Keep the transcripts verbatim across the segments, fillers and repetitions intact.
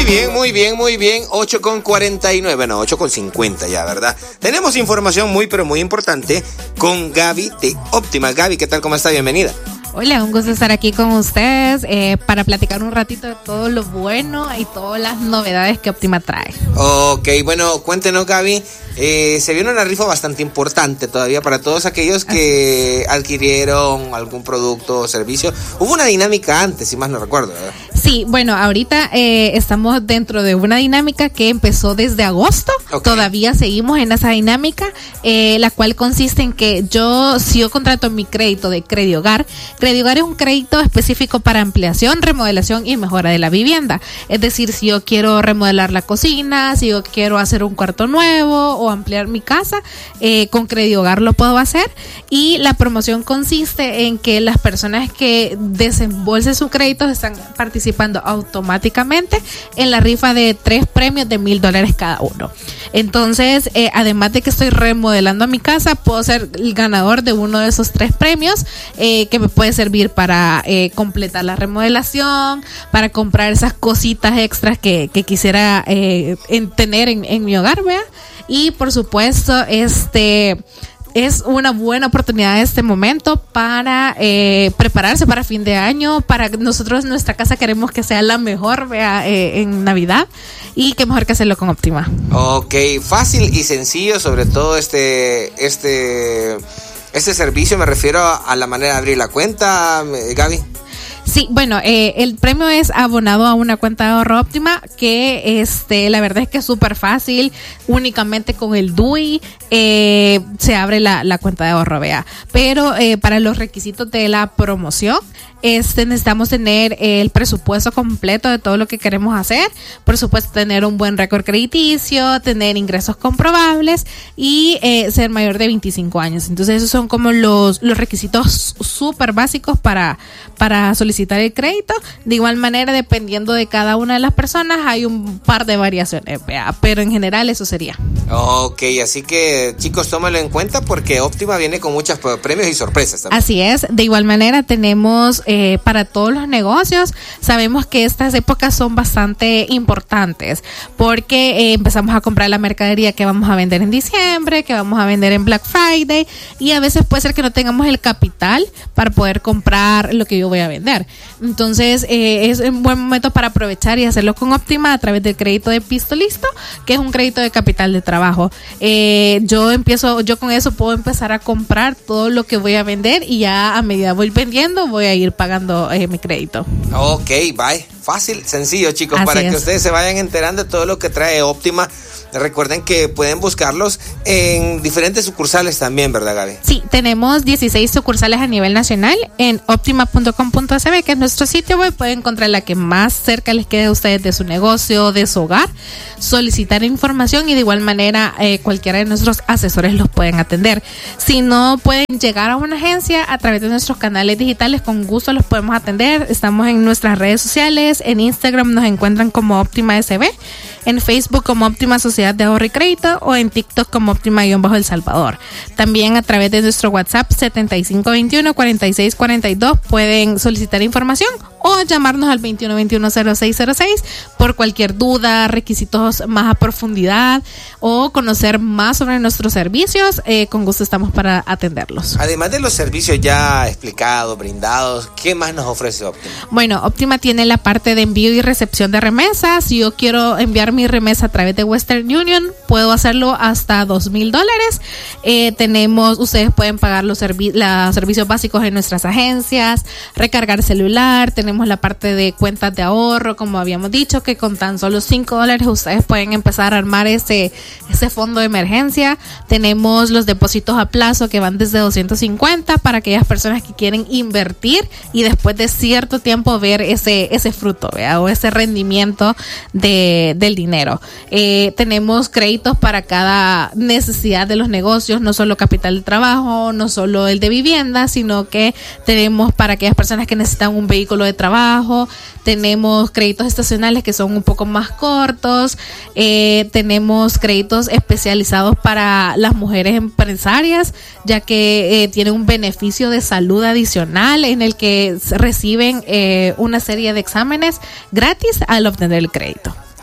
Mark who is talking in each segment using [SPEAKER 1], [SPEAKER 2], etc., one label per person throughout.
[SPEAKER 1] Muy bien, muy bien, muy bien. ocho con cuarenta y nueve, no, ocho con cincuenta ya, ¿verdad? Tenemos información muy, pero muy importante con Gaby de Óptima. Gaby, ¿qué tal? ¿Cómo está? Bienvenida.
[SPEAKER 2] Hola, un gusto estar aquí con ustedes eh, para platicar un ratito de todo lo bueno y todas las novedades que Óptima trae.
[SPEAKER 1] Ok, bueno, cuéntenos, Gaby. Eh, se viene una rifa bastante importante todavía para todos aquellos que adquirieron algún producto o servicio. Hubo una dinámica antes, si más no recuerdo, ¿verdad?
[SPEAKER 2] Sí, bueno, ahorita eh, estamos dentro de una dinámica que empezó desde agosto. Okay. Todavía seguimos en esa dinámica, eh, la cual consiste en que yo, si yo contrato mi crédito de Crediogar, Crediogar es un crédito específico para ampliación, remodelación y mejora de la vivienda. Es decir, si yo quiero remodelar la cocina, si yo quiero hacer un cuarto nuevo o ampliar mi casa, eh, con Crediogar lo puedo hacer. Y la promoción consiste en que las personas que desembolsen su crédito están participando automáticamente en la rifa de tres premios de mil dólares cada uno. Entonces, eh, además de que estoy remodelando mi casa, puedo ser el ganador de uno de esos tres premios, eh, que me puede servir para eh, completar la remodelación, para comprar esas cositas extras que, que quisiera eh, en, tener en, en mi hogar, ¿vea? Y por supuesto, este es una buena oportunidad en este momento para eh, prepararse para fin de año. Para nosotros, nuestra casa queremos que sea la mejor, vea, eh, en Navidad, y qué mejor que hacerlo con Óptima.
[SPEAKER 1] Ok, fácil y sencillo, sobre todo este este este servicio. Me refiero a, a la manera de abrir la cuenta, Gaby.
[SPEAKER 2] Sí, bueno, eh, el premio es abonado a una cuenta de ahorro Óptima, que este, la verdad es que es súper fácil. Únicamente con el D U I eh, se abre la, la cuenta de ahorro, vea. Pero eh, para los requisitos de la promoción, este, necesitamos tener el presupuesto completo de todo lo que queremos hacer. Por supuesto, tener un buen récord crediticio, tener ingresos comprobables y eh, ser mayor de veinticinco años. Entonces, esos son como los, los requisitos súper básicos para, para solicitar el crédito. De igual manera, dependiendo de cada una de las personas, hay un par de variaciones, ¿vea? Pero en general eso sería.
[SPEAKER 1] Ok, así que chicos, tómalo en cuenta porque Óptima viene con muchos premios y sorpresas también.
[SPEAKER 2] Así es. De igual manera, tenemos eh, para todos los negocios. Sabemos que estas épocas son bastante importantes porque eh, empezamos a comprar la mercadería que vamos a vender en diciembre, que vamos a vender en Black Friday, y a veces puede ser que no tengamos el capital para poder comprar lo que yo voy a vender. Entonces, eh, es un buen momento para aprovechar y hacerlo con Óptima a través del crédito de Pistolisto, que es un crédito de capital de trabajo. Eh, yo empiezo, yo con eso puedo empezar a comprar todo lo que voy a vender y ya a medida voy vendiendo voy a ir pagando eh, mi crédito.
[SPEAKER 1] Ok, bye. Fácil, sencillo, chicos. Así para es. Que ustedes se vayan enterando de todo lo que trae Óptima. Recuerden que pueden buscarlos en diferentes sucursales también, ¿verdad, Gaby?
[SPEAKER 2] Sí, tenemos dieciséis sucursales a nivel nacional. En optima punto com punto s b, que es nuestro sitio web, pueden encontrar la que más cerca les quede a ustedes de su negocio, de su hogar, solicitar información y de igual manera eh, cualquiera de nuestros asesores los pueden atender. Si no pueden llegar a una agencia a través de nuestros canales digitales, con gusto los podemos atender. Estamos en nuestras redes sociales. En Instagram nos encuentran como Óptima S B, en Facebook como Óptima Sociedad de Ahorro y Crédito o en TikTok como Óptima-El Salvador. También a través de nuestro WhatsApp setenta y cinco veintiuno cuarenta y seis cuarenta y dos pueden solicitar información o llamarnos al veintiuno veintiuno cero seis cero seis por cualquier duda, requisitos más a profundidad o conocer más sobre nuestros servicios. Eh, con gusto estamos para atenderlos.
[SPEAKER 1] Además de los servicios ya explicados, brindados, ¿qué más nos ofrece Óptima?
[SPEAKER 2] Bueno, Óptima tiene la parte de envío y recepción de remesas. Si yo quiero enviar mi remesa a través de Western Union, puedo hacerlo hasta dos mil dólares. Eh, tenemos, ustedes pueden pagar los, servi- los servicios básicos en nuestras agencias, recargar celular. Tenemos la parte de cuentas de ahorro, como habíamos dicho, que con tan solo cinco dólares ustedes pueden empezar a armar ese, ese fondo de emergencia. Tenemos los depósitos a plazo que van desde doscientos cincuenta para aquellas personas que quieren invertir y después de cierto tiempo ver ese, ese fruto, ¿vea? O ese rendimiento de, del dinero. Eh, tenemos créditos para cada necesidad de los negocios, no solo capital de trabajo, no solo el de vivienda, sino que tenemos para aquellas personas que necesitan un vehículo de trabajo. Tenemos créditos estacionales que son un poco más cortos. Eh, tenemos créditos especializados para las mujeres empresarias, ya que eh, tienen un beneficio de salud adicional en el que reciben eh, una serie de exámenes gratis al obtener el crédito.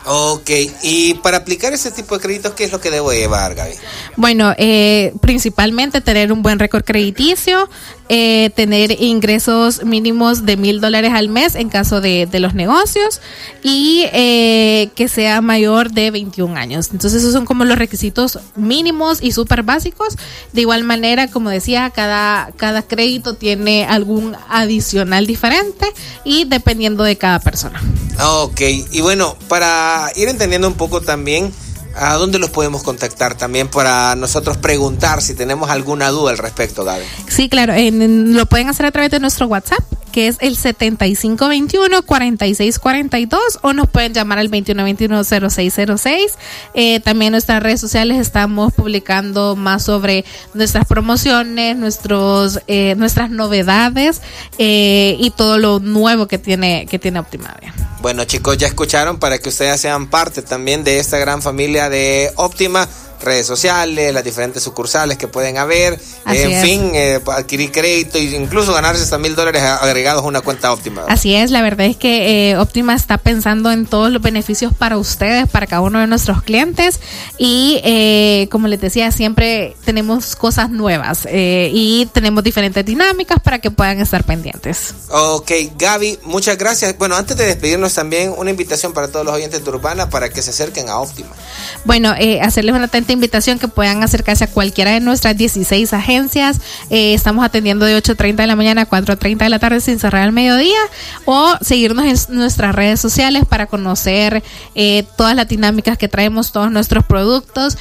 [SPEAKER 1] Ok, y para aplicar ese tipo de créditos, ¿qué es lo que debo llevar, Gaby?
[SPEAKER 2] Bueno, eh, principalmente tener un buen récord crediticio, eh, tener ingresos mínimos de mil dólares al mes en caso de, de los negocios y eh, que sea mayor de veintiún años. Entonces esos son como los requisitos mínimos y súper básicos. De igual manera, como decía, cada, cada crédito tiene algún adicional diferente y dependiendo de cada persona.
[SPEAKER 1] Ok, y bueno, para ir entendiendo un poco también, ¿a dónde los podemos contactar también para nosotros preguntar si tenemos alguna duda al respecto, Gaby?
[SPEAKER 2] Sí, claro, en, lo pueden hacer a través de nuestro WhatsApp, que es el setenta y cinco veintiuno, cuarenta y seis cuarenta y dos, o nos pueden llamar al veintiuno veintiuno, cero seis cero seis. Eh, también en nuestras redes sociales estamos publicando más sobre nuestras promociones, nuestros eh, nuestras novedades eh, y todo lo nuevo que tiene que tiene Optimavia.
[SPEAKER 1] Bueno, chicos, ya escucharon, para que ustedes sean parte también de esta gran familia de Optima, redes sociales, las diferentes sucursales que pueden haber,
[SPEAKER 2] Así
[SPEAKER 1] en
[SPEAKER 2] es.
[SPEAKER 1] fin, eh, adquirir crédito e incluso ganarse hasta mil dólares agregados a una cuenta Optima.
[SPEAKER 2] Así es, la verdad es que eh, Optima está pensando en todos los beneficios para ustedes, para cada uno de nuestros clientes y eh, como les decía, siempre tenemos cosas nuevas eh, y tenemos diferentes dinámicas para que puedan estar pendientes.
[SPEAKER 1] Ok, Gaby, muchas gracias. Bueno, antes de despedirnos también, una invitación para todos los oyentes de Urbana para que se acerquen a Optima.
[SPEAKER 2] Bueno, eh, hacerles una atenta invitación que puedan acercarse a cualquiera de nuestras dieciséis agencias. Eh, estamos atendiendo de ocho treinta de la mañana a cuatro treinta de la tarde sin cerrar al mediodía, o seguirnos en nuestras redes sociales para conocer eh, todas las dinámicas que traemos, todos nuestros productos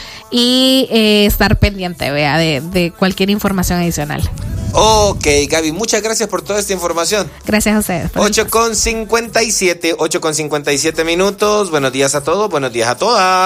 [SPEAKER 2] y eh, estar pendiente, vea, de, de cualquier información adicional.
[SPEAKER 1] Ok, Gaby, muchas gracias por toda esta información.
[SPEAKER 2] Gracias a ustedes.
[SPEAKER 1] ocho con cincuenta y siete, ocho con cincuenta y siete minutos. Buenos días a todos, buenos días a todas.